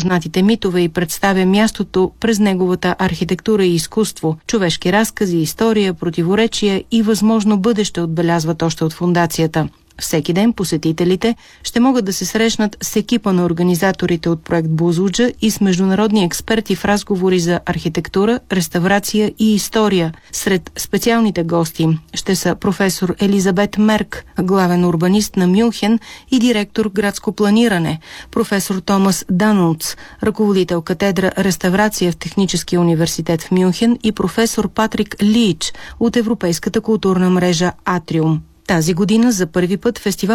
непознатите митове и представя мястото през неговата архитектура и изкуство, човешки разкази, история, противоречия и възможно бъдеще, отбелязват още от фондацията. Всеки ден посетителите ще могат да се срещнат с екипа на организаторите от проект Бузлуджа и с международни експерти в разговори за архитектура, реставрация и история. Сред специалните гости ще са професор Елизабет Мерк, главен урбанист на Мюнхен и директор градско планиране, професор Томас Данулц, ръководител катедра реставрация в Техническия университет в Мюнхен и професор Патрик Лич от Европейската културна мрежа Атриум. Тази година за първи път фестивал